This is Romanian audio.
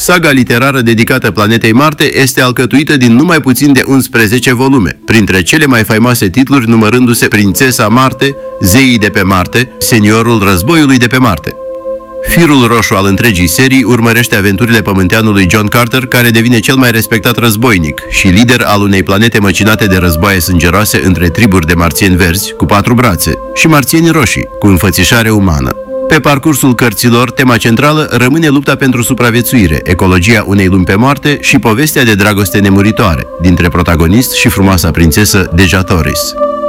Saga literară dedicată planetei Marte este alcătuită din numai puțin de 11 volume, printre cele mai faimoase titluri numărându-se Prințesa Marte, Zeii de pe Marte, Seniorul Războiului de pe Marte. Firul roșu al întregii serii urmărește aventurile pământeanului John Carter, care devine cel mai respectat războinic și lider al unei planete măcinate de războaie sângeroase între triburi de marțieni verzi cu 4 brațe și marțieni roșii cu înfățișare umană. Pe parcursul cărților, tema centrală rămâne lupta pentru supraviețuire, ecologia unei lumi pe moarte și povestea de dragoste nemuritoare dintre protagonist și frumoasa prințesă Dejatoris.